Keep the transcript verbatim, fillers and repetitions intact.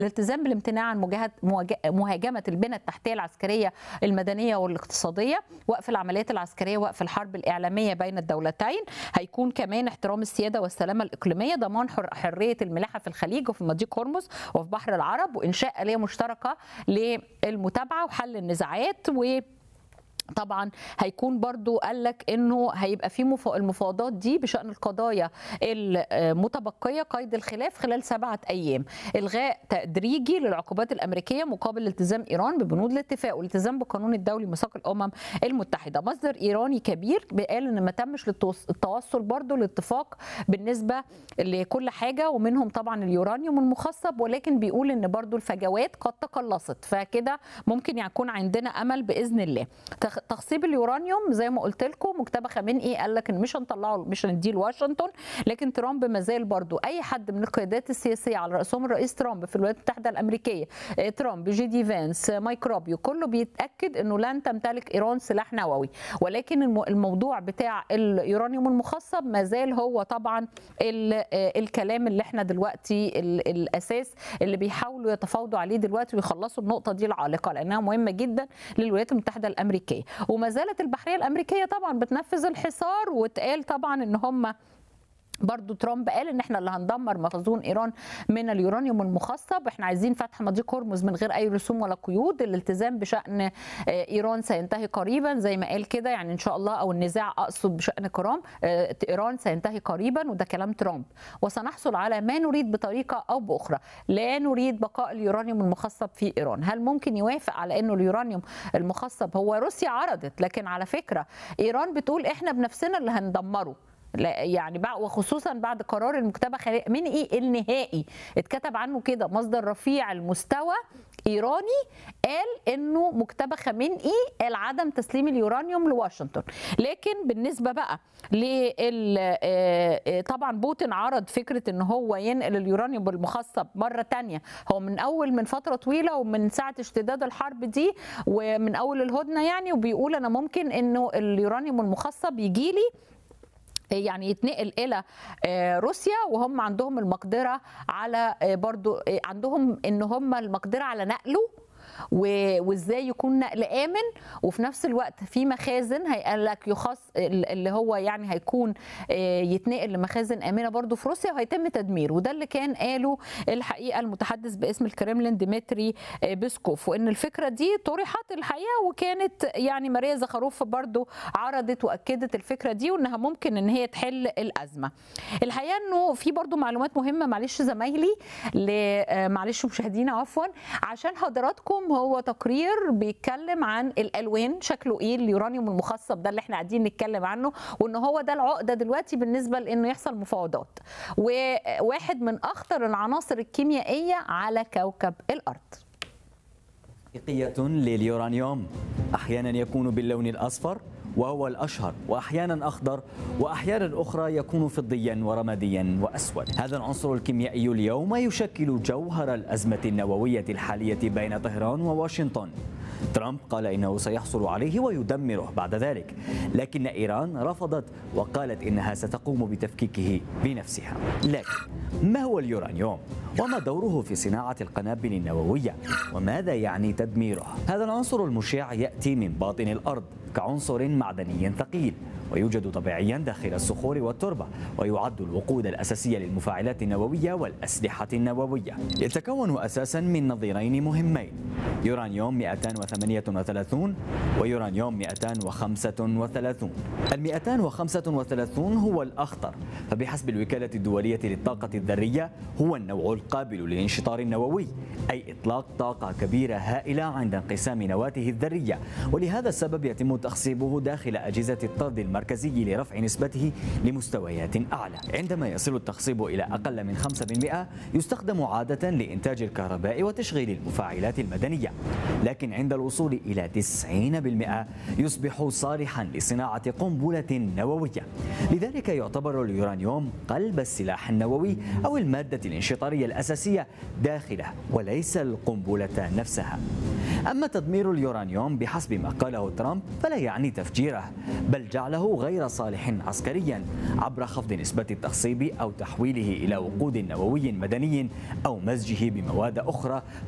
الالتزام بالامتناع عن مجاهد- مواجه- مهاجمة البنى التحتية العسكرية المدنية والاقتصادية، وقف العمليات العسكرية، وقف الحرب الإعلامية بين الدولتين. هيكون كمان احترام السيادة والسلامة الإقليمية، ضمان حر- حرية الملاحة في الخليج وفي مضيق هرمز وفي بحر العرب، وإنشاء آلية مشتركة للمتابعة وحل النزاعات. و طبعا هيكون برضو قال لك انه هيبقى في مف- المفاوضات دي بشان القضايا المتبقيه قيد الخلاف خلال سبعه ايام، الغاء تدريجي للعقوبات الامريكيه مقابل التزام ايران ببنود الاتفاق والالتزام بالقانون الدولي ميثاق الامم المتحده. مصدر ايراني كبير قال ان ما تمش للتوص- التوصل برضو لاتفاق بالنسبه لكل حاجه، ومنهم طبعا اليورانيوم المخصب، ولكن بيقول ان برضو الفجوات قد تقلصت، فكده ممكن يكون عندنا امل باذن الله. تخ- تخصيب اليورانيوم زي ما قلت لكم مجتبى من ايه قال لك ان مش هنطلعه، مش هنديه لواشنطن، لكن ترامب ما زال برضو اي حد من القيادات السياسيه على راسهم الرئيس ترامب في الولايات المتحده الامريكيه، آه، ترامب، جي دي فانس، آه، مايك روبيو، كله بيتاكد انه لن تمتلك ايران سلاح نووي، ولكن الم- الموضوع بتاع اليورانيوم المخصب ما زال هو طبعا ال- آه، الكلام اللي احنا دلوقتي ال- الاساس اللي بيحاولوا يتفاوضوا عليه دلوقتي ويخلصوا النقطه دي العالقه لانها مهمه جدا للولايات المتحده الامريكيه. وما زالت البحريه الامريكيه طبعا بتنفذ الحصار، واتقال طبعا ان هم برضو ترامب قال ان احنا اللي هندمر مخزون ايران من اليورانيوم المخصب، احنا عايزين فتح مضيق هرمز من غير اي رسوم ولا قيود، الالتزام بشان آه، ايران سينتهي قريبا زي ما قال كده، يعني ان شاء الله، او النزاع اقصد بشان كرام آه، ايران سينتهي قريبا، وده كلام ترامب، وسنحصل على ما نريد بطريقه او باخرى، لا نريد بقاء اليورانيوم المخصب في ايران. هل ممكن يوافق على انه اليورانيوم المخصب؟ هو روسيا عرضت، لكن على فكره ايران بتقول احنا بنفسنا اللي هندمره، لا يعني بقى، وخصوصا بعد قرار المكتبه خلي- من ايه النهائي اتكتب عنه كده مصدر رفيع المستوى ايراني قال انه مكتبه خامنئي قال عدم تسليم اليورانيوم لواشنطن. لكن بالنسبه بقى لل آه، طبعا بوتين عرض فكره ان هو ينقل اليورانيوم المخصب مره تانية، هو من اول من فتره طويله ومن ساعه اشتداد الحرب دي ومن اول الهدنه يعني، وبيقول انا ممكن انه اليورانيوم المخصب يجي لي يعني يتنقل الى آه، روسيا، وهم عندهم المقدره على آه، برضو آه، عندهم ان هم المقدره على نقله و- وازاي يكون نقل امن، وفي نفس الوقت في مخازن هيقال لك يخص اللي هو يعني هيكون آه، يتنقل لمخازن امنه برضو في روسيا وهيتم تدميره، وده اللي كان قاله الحقيقه المتحدث باسم الكرemlin ديمتري آه، بيسكوف، وان الفكره دي طرحت الحقيقه، وكانت يعني ماريا زخاروف برضو عرضت واكدت الفكره دي وانها ممكن ان هي تحل الازمه. الحقيقه انه في برضو معلومات مهمه، معلش زمايلي ل- آه، معلش مشاهدينا عفوا، عشان حضراتكم هو تقرير بيتكلم عن الالوان شكله ايه اليورانيوم المخصب ده اللي احنا قاعدين نتكلم عنه، وان هو ده العقده دلوقتي بالنسبه لانه يحصل مفاوضات، وواحد من اخطر العناصر الكيميائيه على كوكب الارض. حقيقية لليورانيوم أحيانا يكون باللون الأصفر وهو الأشهر، وأحيانا أخضر، وأحيانا أخرى يكون فضيا ورماديا وأسود. هذا العنصر الكيميائي اليوم يشكل جوهر الأزمة النووية الحالية بين طهران وواشنطن. ترامب قال إنه سيحصل عليه ويدمره بعد ذلك، لكن إيران رفضت وقالت إنها ستقوم بتفكيكه بنفسها. لكن ما هو اليورانيوم؟ وما دوره في صناعة القنابل النووية؟ وماذا يعني تدميره؟ هذا العنصر المشع يأتي من باطن الأرض كعنصر معدني ثقيل، ويوجد طبيعيا داخل الصخور والتربة، ويعد الوقود الأساسية للمفاعلات النووية والأسلحة النووية. يتكون أساسا من نظيرين مهمين، يورانيوم مئتين وثمانية وثلاثين ويورانيوم مئتين وخمسة وثلاثين. ال مئتين وخمسة وثلاثين هو الأخطر، فبحسب الوكالة الدولية للطاقة الذرية هو النوع القابل للانشطار النووي، أي إطلاق طاقة كبيرة هائلة عند انقسام نواته الذرية، ولهذا السبب يتم تخصيبه داخل أجهزة الطرد المركزي لرفع نسبته لمستويات أعلى. عندما يصل التخصيب إلى أقل من خمسة بالمئة يستخدم عادة لإنتاج الكهرباء وتشغيل المفاعلات المدنية، لكن عند الوصول إلى تسعين بالمئة يصبح صالحا لصناعة قنبلة نووية. لذلك يعتبر اليورانيوم قلب السلاح النووي أو المادة الانشطارية الأساسية داخله، وليس القنبلة نفسها. أما تدمير اليورانيوم بحسب ما قاله ترامب فلا يعني تفجيره، بل جعله غير صالح عسكريا عبر خفض نسبة التخصيب أو تحويله إلى وقود نووي مدني أو مزجه بمواد أخرى